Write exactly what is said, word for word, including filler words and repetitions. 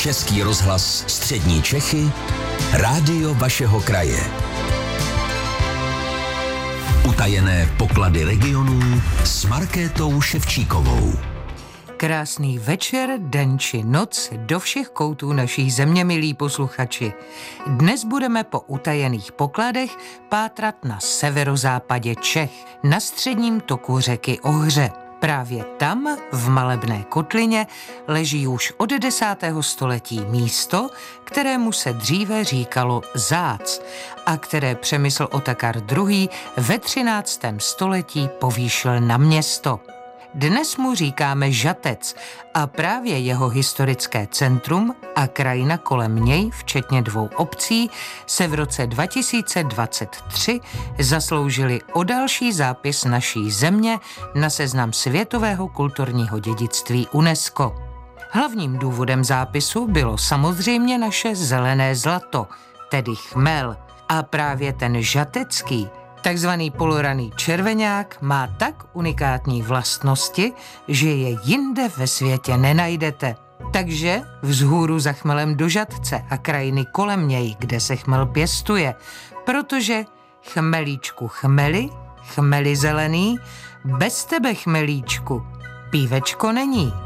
Český rozhlas Střední Čechy, rádio vašeho kraje. Utajené poklady regionů s Markétou Ševčíkovou. Krásný večer, den či noc do všech koutů naší země, milí posluchači. Dnes budeme po utajených pokladech pátrat na severozápadě Čech, na středním toku řeky Ohře. Právě tam, v Malebné kotlině, leží už od desátého století místo, kterému se dříve říkalo Zác a které Přemysl Otakar druhý. ve třináctém století povýšil na město. Dnes mu říkáme Žatec a právě jeho historické centrum a krajina kolem něj, včetně dvou obcí, se v roce dva tisíce dvacet tři zasloužili o další zápis naší země na seznam světového kulturního dědictví UNESCO. Hlavním důvodem zápisu bylo samozřejmě naše zelené zlato, tedy chmel. A právě ten žatecký, takzvaný poloraný červeňák, má tak unikátní vlastnosti, že je jinde ve světě nenajdete. Takže vzhůru za chmelem do Žatce a krajiny kolem něj, kde se chmel pěstuje, protože chmelíčku chmeli, chmeli zelený, bez tebe chmelíčku, pívečko není.